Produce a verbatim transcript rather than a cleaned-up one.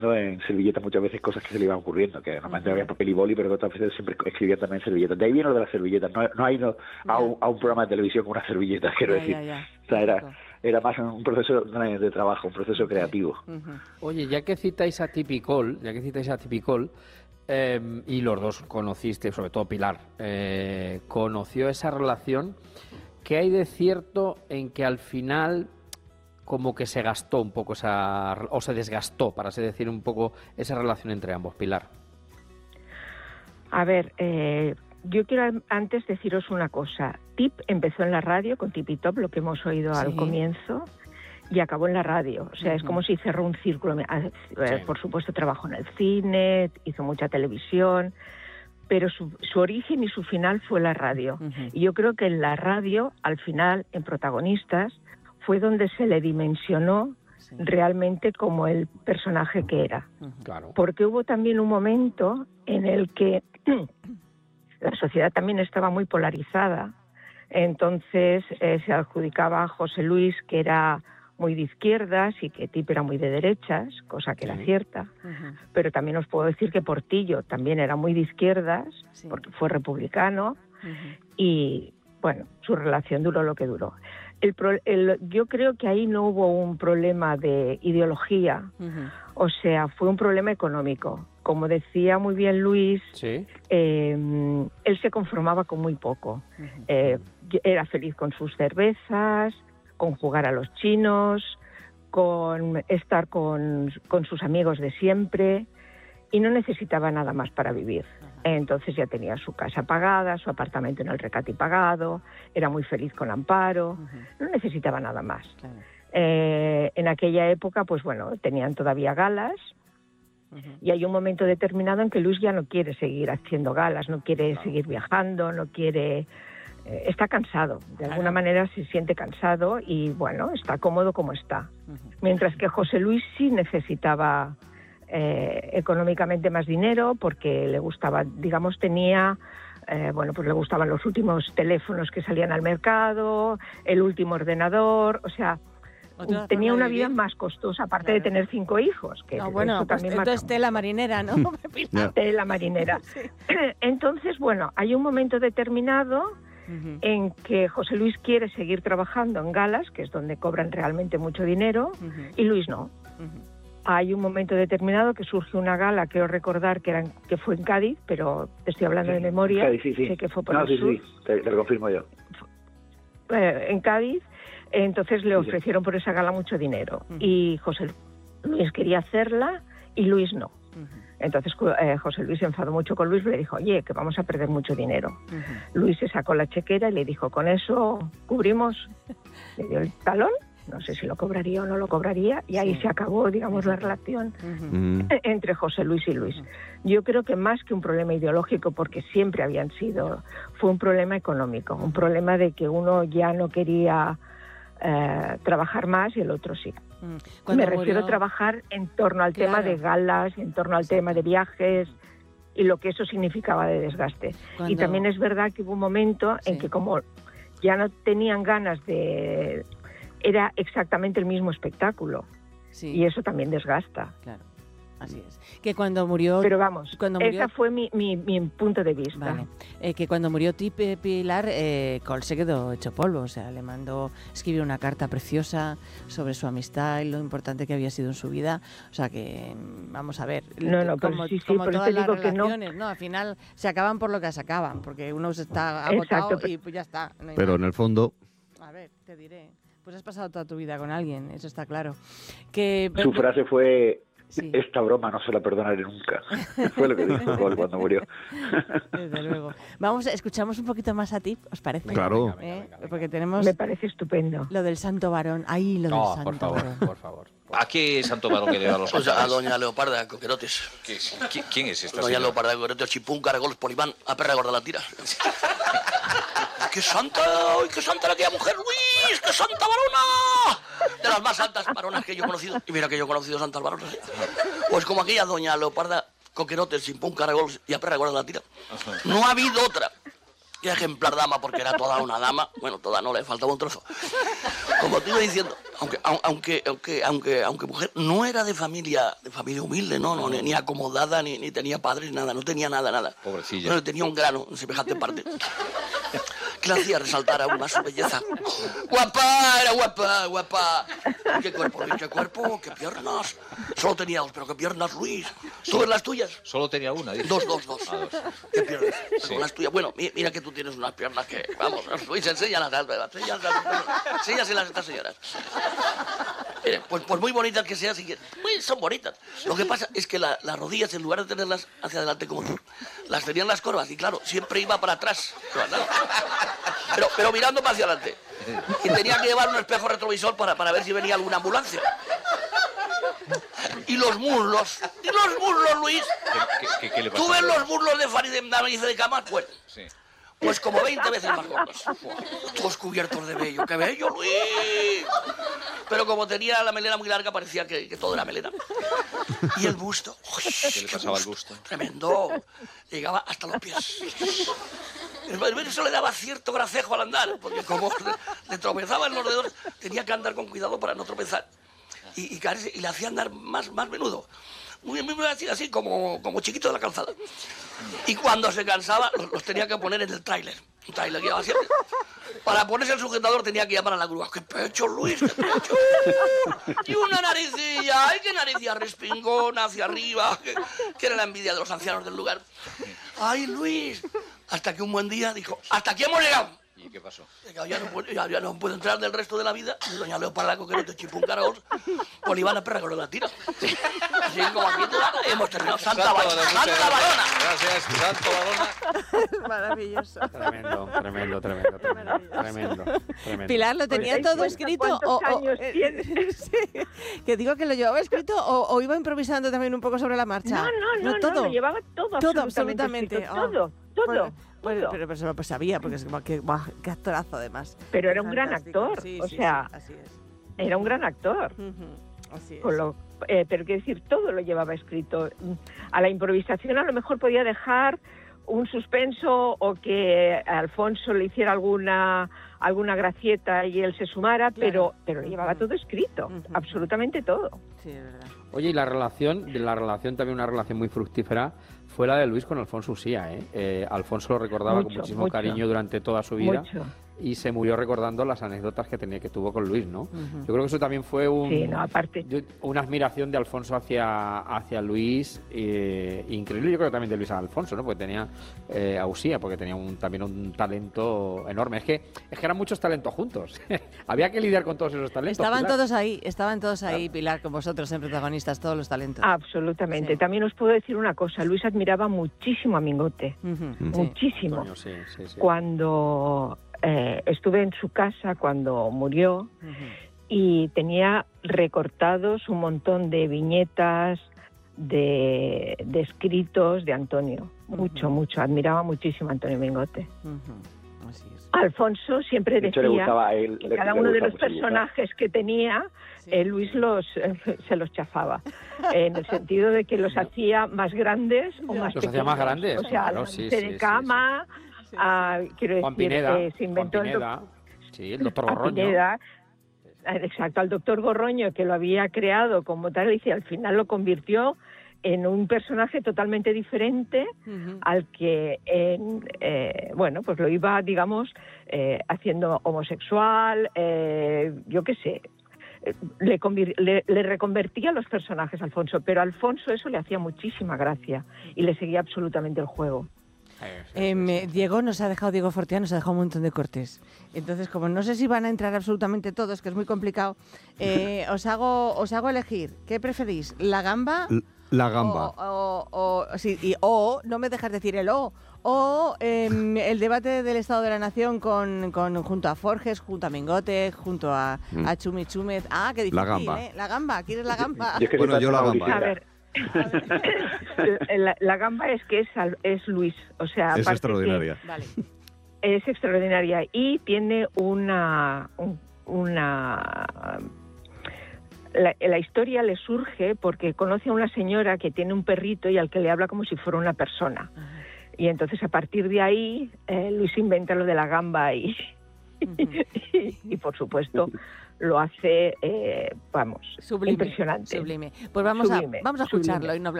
¿no? En servilletas muchas veces cosas que se le iban ocurriendo, que normalmente uh-huh. había papel y boli, pero otras veces siempre escribía también servilletas. De ahí viene lo de las servilletas. No, no hay no, a, un, a un programa de televisión con una servilleta, quiero ya, decir. Ya, ya. O sea, era, era más un proceso de trabajo, un proceso okay. creativo. Uh-huh. Oye, ya que citáis a Tipicol, ya que citáis a Tipicol, eh, y los dos conociste, sobre todo Pilar, eh, conoció esa relación, ¿qué hay de cierto en que al final como que se gastó un poco esa, o se desgastó, para así decir, un poco esa relación entre ambos, Pilar? A ver, eh, yo quiero antes deciros una cosa. Tip empezó en la radio con Tipitop, lo que hemos oído sí. al comienzo, y acabó en la radio. O sea, uh-huh. es como si cerró un círculo. Sí. Por supuesto, trabajó en el cine, hizo mucha televisión, pero su, su origen y su final fue la radio. Uh-huh. Y yo creo que en la radio, al final, en Protagonistas, fue donde se le dimensionó sí. realmente como el personaje que era. Claro. Porque hubo también un momento en el que la sociedad también estaba muy polarizada, entonces eh, se adjudicaba a José Luis que era muy de izquierdas y que Tip era muy de derechas, cosa que sí. era cierta, uh-huh. pero también os puedo decir que Portillo también era muy de izquierdas, sí. porque fue republicano, uh-huh. y bueno, su relación duró lo que duró. El, el, yo creo que ahí no hubo un problema de ideología, uh-huh. o sea, fue un problema económico. Como decía muy bien Luis, ¿sí? eh, él se conformaba con muy poco. Uh-huh. Eh, era feliz con sus cervezas, con jugar a los chinos, con estar con, con sus amigos de siempre, y no necesitaba nada más para vivir. Entonces ya tenía su casa pagada, su apartamento en el Recati pagado, era muy feliz con Amparo, uh-huh. no necesitaba nada más. Claro. Eh, en aquella época, pues bueno, tenían todavía galas, uh-huh. y hay un momento determinado en que Luis ya no quiere seguir haciendo galas, no quiere claro. seguir viajando, no quiere... Eh, está cansado, de claro. alguna manera se siente cansado y bueno, está cómodo como está. Uh-huh. Mientras que José Luis sí necesitaba... Eh, económicamente más dinero porque le gustaba, digamos, tenía, eh, bueno, pues le gustaban los últimos teléfonos que salían al mercado, el último ordenador, o sea, tenía una vida más costosa, aparte claro. de tener cinco hijos. Que no, bueno, eso pues también entonces tela marinera, ¿no? no. Tela marinera. Sí. Entonces, bueno, hay un momento determinado uh-huh. en que José Luis quiere seguir trabajando en galas, que es donde cobran realmente mucho dinero, uh-huh. y Luis no. Uh-huh. Hay un momento determinado que surge una gala, creo recordar que, era en, que fue en Cádiz, pero te estoy hablando sí, de memoria, Cádiz, sí, sí. sé que fue por no, el sí, sur. Sí, te, te lo confirmo yo. Eh, en Cádiz, entonces le ofrecieron por esa gala mucho dinero, uh-huh. y José Luis quería hacerla y Luis no. Uh-huh. Entonces eh, José Luis se enfadó mucho con Luis y le dijo, oye, que vamos a perder mucho dinero. Uh-huh. Luis se sacó la chequera y le dijo, con eso cubrimos, le dio el talón. No sé si lo cobraría o no lo cobraría, y ahí sí. se acabó, digamos, la relación uh-huh. entre José Luis y Luis. Uh-huh. Yo creo que más que un problema ideológico, porque siempre habían sido, fue un problema económico, un problema de que uno ya no quería eh, trabajar más y el otro sí. Uh-huh. Me refiero murió... a trabajar en torno al claro. tema de galas, en torno al tema de viajes, y lo que eso significaba de desgaste. Cuando... Y también es verdad que hubo un momento sí. en que como ya no tenían ganas de... era exactamente el mismo espectáculo. Sí. Y eso también desgasta. Claro, así es. Que cuando murió... Pero vamos, cuando murió... ese fue mi, mi, mi punto de vista. Vale. Eh, que cuando murió Tip Pilar, eh, Col se quedó hecho polvo. O sea, le mandó escribir una carta preciosa sobre su amistad y lo importante que había sido en su vida. O sea que, vamos a ver... No, no, como, sí, sí, como por todas eso las digo que no. relaciones, ¿no? Al final se acaban por lo que se acaban, porque uno se está agotado. Exacto, y pues ya está. No pero en el fondo... A ver, te diré... Pues has pasado toda tu vida con alguien, eso está claro. Que... Su frase fue, sí. esta broma no se la perdonaré nunca. Fue lo que dijo Col cuando murió. Desde luego. Vamos, escuchamos un poquito más a Tip, ¿os parece? Claro. Venga, venga, venga, venga. Porque tenemos... Me parece estupendo. Lo del santo varón. Ahí lo no, del santo por favor, varón. por favor. ¿A qué santo varón que le da los pues a doña Leoparda Coquerotes. ¿Qué, ¿Quién, ¿Quién es esta Doña señora? Leoparda Coquerotes, chipún, caragoles, polibán, a perra gorda la tira. ¡Qué santa! ¡Ay, qué santa la aquella mujer, Luis! ¡Qué santa varona! De las más santas varonas que yo he conocido. Y mira que yo he conocido santas varonas. ¿eh? Pues como aquella doña Leoparda Coquerotes, chipún, caragoles y a perra gorda la tira. No ha habido otra. Qué ejemplar dama, porque era toda una dama. Bueno, toda no, le faltaba un trozo. como te iba diciendo, aunque, aunque, aunque, aunque, aunque mujer no era de familia, de familia humilde, no, no, ni, ni acomodada, ni, ni tenía padres, nada, no tenía nada, nada. Pobrecilla. No, tenía un grano en semejante parte. Que le hacía resaltar aún más su belleza. ¡Guapa! Era guapa, guapa. ¿Qué cuerpo, Luis? ¿Qué cuerpo? ¿Qué piernas? Solo tenía dos, pero ¿qué piernas, Luis? ¿Tú ves las tuyas? Solo tenía una, dice. Dos, dos, dos. Ah, dos. ¿Qué piernas? Sí. Con las tuyas. Bueno, mira que tú tienes unas piernas que, vamos, Luis, enséñalas, enséñalas, enséñaselas a estas señoras. Miren, pues, pues muy bonitas que sean, sí que pues son bonitas. Lo que pasa es que la, las rodillas, en lugar de tenerlas hacia adelante como tú, las tenían las corvas y claro, siempre iba para atrás. Pero, pero mirando para hacia adelante. Y tenía que llevar un espejo retrovisor para, para ver si venía alguna ambulancia. Y los muslos, y los muslos, Luis. ¿Qué, qué, qué, qué le pasa? ¿Tú ves los muslos de Farideh Nariz de Cama? Pues, Sí. pues como veinte veces más gordos. Todos cubiertos de vello. ¡Qué bello, Luis! Pero como tenía la melena muy larga, parecía que, que todo era melena. Y el busto. Uy, ¿Qué le pasaba al busto? Tremendo. Llegaba hasta los pies. Eso le daba cierto gracejo al andar, porque como le, le tropezaba en los dedos, tenía que andar con cuidado para no tropezar. Y, y, caerse, y le hacía andar más, más menudo. Muy, muy, muy así, así como, como chiquito de la calzada. Y cuando se cansaba, los, los tenía que poner en el tráiler. Un tráiler que llevaba siempre. Para ponerse el sujetador tenía que llamar a la grúa. ¡Qué pecho, Luis! ¡Qué pecho! Y una naricilla, ¡ay, qué naricilla respingona hacia arriba! Que, que era la envidia de los ancianos del lugar. ¡Ay, Luis! Hasta que un buen día dijo, ¡hasta aquí hemos llegado! ¿Y qué pasó? Ya no, puedo, ya, ya no puedo entrar del resto de la vida. Y doña Leoparda Coquerote Chipúncaros, con Ivana Perra con la tira. Así como aquí hemos terminado. Santa, Santo, Barona. Santa Barona. Gracias, Santo Barona. Maravilloso. Tremendo, tremendo, tremendo, tremendo, tremendo, tremendo. Pilar, ¿lo tenía Pues, todo ¿cuántos- escrito? cuántos o, o- años eh, tiene? sí, que digo que lo llevaba escrito o, o iba improvisando también un poco sobre la marcha. No, no, no, no, todo. lo llevaba todo, Todo, absolutamente. absolutamente. escrito, Ah. Todo, todo. Bueno, pues, todo. pero, pero se lo pues sabía, porque es como que, guau, qué actorazo además. Pero era un gran Fantástico. actor, Sí, o sí, sea, sí, así es. era un gran actor. Ujú, así es. Con lo- eh, pero quiero decir, todo lo llevaba escrito. A la improvisación a lo mejor podía dejar un suspenso o que Alfonso le hiciera alguna alguna gracieta y él se sumara, Claro. pero pero lo llevaba Ujú. todo escrito, Ujú. absolutamente todo. Sí, es verdad. Oye, y la relación, la relación también una relación muy fructífera fue la de Luis con Alfonso Usía, ¿eh? Eh, Alfonso lo recordaba con Mucho, muchísimo mucho. cariño durante toda su vida Mucho. y se murió recordando las anécdotas que tenía que tuvo con Luis, ¿no? Ujú. Yo creo que eso también fue un, Sí, no, aparte. yo- una admiración de Alfonso hacia, hacia Luis, eh, increíble. Yo creo que también de Luis a Alfonso, ¿no? Porque tenía eh, a Usía, porque tenía un, también un talento enorme. Es que, es que eran muchos talentos juntos. Había que lidiar con todos esos talentos. Estaban Pilar. todos ahí, estaban todos ahí, Pilar, con vosotros en protagonistas, todos los talentos. Absolutamente. Sí. También os puedo decir una cosa, Luis admiraba muchísimo a Mingote, Ujú, sí. muchísimo. Antonio, sí, sí, sí. Cuando eh, estuve en su casa, cuando murió, Ujú. y tenía recortados un montón de viñetas, de, de escritos de Antonio. Mucho, Ujú. mucho. Admiraba muchísimo a Antonio Mingote. Ujú, así es. Alfonso siempre De hecho, le decía gustaba a él. que le- cada le uno de gustaba los mucho el guitarra. personajes que tenía, Sí. eh, Luis los eh, se los chafaba. En el sentido de que los hacía más grandes o más Los hacía pequeños. más grandes, O sea, claro, la sí, noche sí, de sí, cama, Sí, ah, quiero Juan decir, Pineda, eh, se Juan inventó el doc- Pineda, sí, el doctor a Gorroño. Pineda, exacto, al doctor Gorroño, que lo había creado como tal, y dice, al final lo convirtió en un personaje totalmente diferente Ujú. al que, en, eh, bueno, pues lo iba, digamos, eh, haciendo homosexual, eh, yo qué sé. Eh, Le, convir- le, le reconvertía los personajes a Alfonso, pero a Alfonso eso le hacía muchísima gracia y le seguía absolutamente el juego. Eh, sí, Em, sí, eh, Diego nos ha dejado, Diego Fortián nos ha dejado un montón de cortes. Entonces, como no sé si van a entrar absolutamente todos, que es muy complicado, eh, os hago os hago elegir. ¿Qué preferís? ¿La gamba? L- La gamba. O, o, o- sí, y, o, no me dejas decir el o, o em, el debate del Estado de la Nación con, con junto a Forges, junto a Mingote, junto a, Mm. a Chumi Chúmez. Ah, qué difícil, La gamba. ¿eh? La gamba, ¿quieres la gamba? Yo es que Bueno, soy yo la Mauricio gamba. A Guerra. ver, la, la gamba es que es, al- es Luis, o sea, Es aparte extraordinaria. Vale. que es extraordinaria y tiene una un- una la, la historia le surge porque conoce a una señora que tiene un perrito y al que le habla como si fuera una persona. Y entonces a partir de ahí eh, Luis inventa lo de la gamba y, y, y, por supuesto lo hace, eh, vamos, sublime, impresionante. Sublime. Pues vamos, Sublime, a, vamos a escucharlo sublime. y nos